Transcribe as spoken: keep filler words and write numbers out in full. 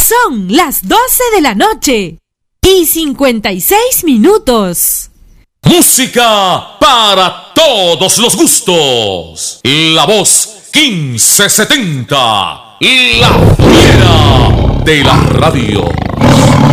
Son las doce de la noche y cincuenta y seis minutos. Música para todos los gustos. La voz quince setenta. La fiera de la radio.